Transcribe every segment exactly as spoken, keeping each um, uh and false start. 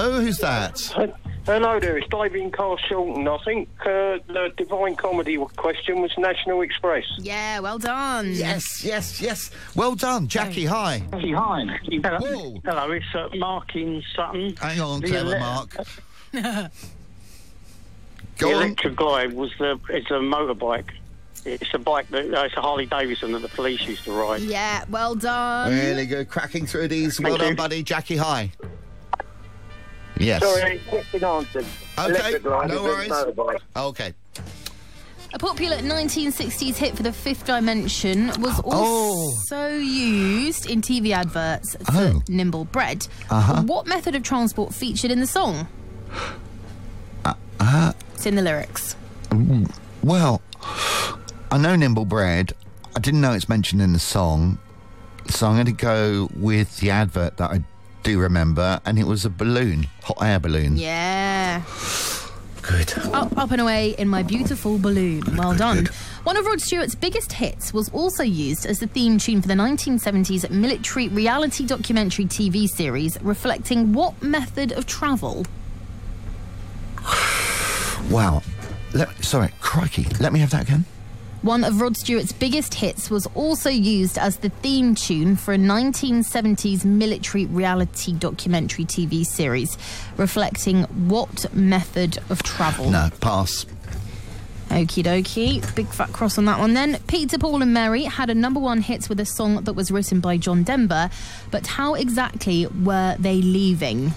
Hello, who's that? Hello there, it's David in Carshalton. I think uh, the Divine Comedy question was National Express. Yeah, well done. Yes, yes, yes. Well done. Jackie, hi. Jackie, hi. Hello, Whoa. Hello it's uh, Mark in Sutton. Hang on, The clever ele- Mark. The Go on. electric glide was the it's a motorbike. It's a bike that uh, it's a Harley Davidson that the police used to ride. Yeah, well done. Really good. Cracking through these. Well Thank done, you. buddy. Jackie, hi. Yes. Sorry, question answered. Okay, Electric glide no is a worries. motorbike. Okay. A popular nineteen sixties hit for the Fifth Dimension was Oh. also used in T V adverts for Oh. Nimble Bread. Uh-huh. What method of transport featured in the song? Uh, It's in the lyrics. well, I know Nimble Bread. I didn't know it's mentioned in the song. So I'm going to go with the advert that I do remember, and it was a balloon, hot air balloon. Yeah. Good. Up, up and away in my beautiful balloon. Well Good, done. good. One of Rod Stewart's biggest hits was also used as the theme tune for the nineteen seventies military reality documentary T V series, reflecting what method of travel? Wow. Let, sorry, crikey. Let me have that again. One of Rod Stewart's biggest hits was also used as the theme tune for a nineteen seventies military reality documentary T V series, reflecting what method of travel? No, pass. Okie dokie. Big fat cross on that one then. Peter, Paul and Mary had a number one hit with a song that was written by John Denver, but how exactly were they leaving?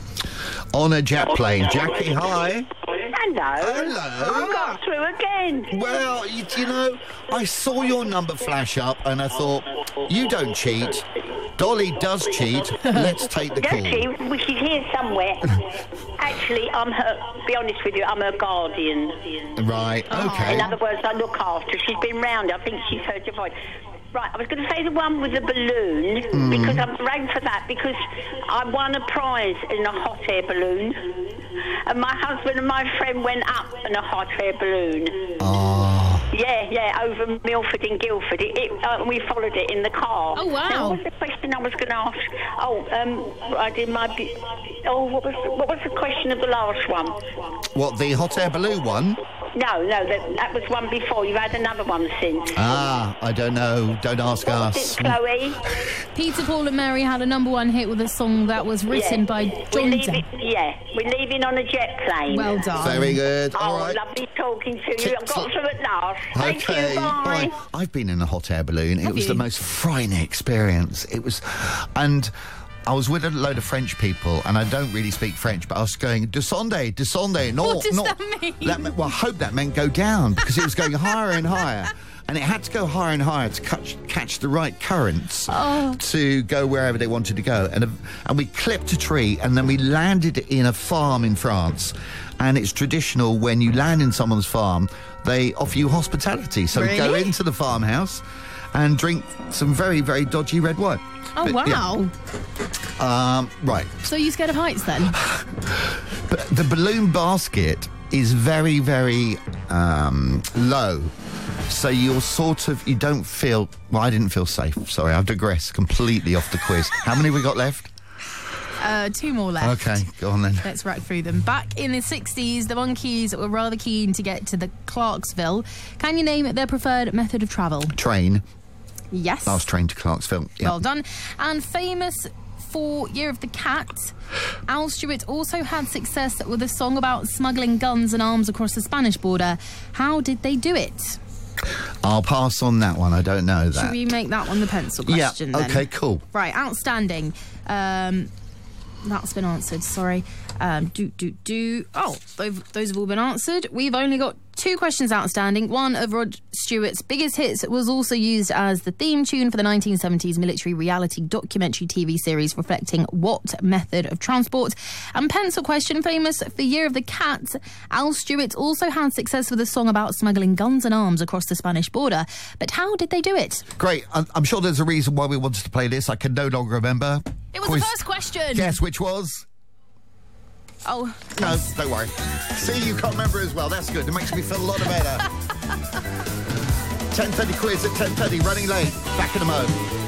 On a jet plane. Jackie, hi. Hello. Hello. I got through again. Well, you, you know, I saw your number flash up and I thought, you don't cheat. Dolly does cheat. Let's take the call. Does she? Well, she's here somewhere. Actually, I'm her, be honest with you, I'm her guardian. Right, okay. In other words, I look after her. She's been round. I think she's heard your voice. Right, I was going to say the one with the balloon, Mm. because I'm rang for that, because I won a prize in a hot air balloon. And my husband and my friend went up in a hot air balloon. Oh. Yeah, yeah, over Milford in Guildford. It, it, uh, we followed it in the car. Oh, wow. Now, what was the question I was going to ask? Oh, um, I did my... Be- oh, what was, the, what was the question of the last one? What, the hot air balloon one? No, no, that, that was one before. You've had another one since. Ah, I don't know. Don't ask What was us. it, Chloe? Peter, Paul and Mary had a number one hit with a song that was written Yeah. by We're John leaving, Denver. yeah, we're leaving on a jet plane. Well done. Very good. Oh, All right. lovely talking to you. Tick- I've got tick- through at last. Thank Okay, you, bye. I've been in a hot air balloon. It Have was you? the most frightening experience. It was, and I was with a load of French people, and I don't really speak French, but I was going descendez, descendez. No, What does no. that mean? That meant, well, I hope that meant go down because it was going higher and higher. And it had to go higher and higher to catch, catch the right currents Oh. to go wherever they wanted to go. And, and we clipped a tree, and then we landed in a farm in France. And it's traditional when you land in someone's farm, they offer you hospitality. So we go Really? into the farmhouse and drink some very, very dodgy red wine. Oh, But, yeah. wow. Um, right. So you scared of heights then? But the balloon basket is very, very um, low. So you're sort of, you don't feel, well, I didn't feel safe. Sorry, I've digressed completely off the quiz. How many we got left? Uh, two more left. Okay, go on then. Let's rack through them. Back in the sixties, the Monkees were rather keen to get to the Clarksville. Can you name their preferred method of travel? Train. Yes. Last train to Clarksville. Yeah. Well done. And famous for Year of the Cat, Al Stewart also had success with a song about smuggling guns and arms across the Spanish border. How did they do it? I'll pass on that one. I don't know that. Should we make that one the pencil question yeah. then? Okay, cool. Right, outstanding. Um, that's been answered, sorry. Um, do, do, do. Oh, those, those have all been answered. We've only got two questions outstanding. One of Rod Stewart's biggest hits was also used as the theme tune for the nineteen seventies military reality documentary T V series, reflecting what method of transport? And pencil question, famous for Year of the Cat, Al Stewart also had success with a song about smuggling guns and arms across the Spanish border. But how did they do it? Great. I'm, I'm sure there's a reason why we wanted to play this. I can no longer remember. It was Quiz- the first question. Guess which was? Oh, No, don't worry. See, you can't remember as well. That's good. It makes me feel a lot better. ten thirty quiz at ten thirty, running late. Back in a mo.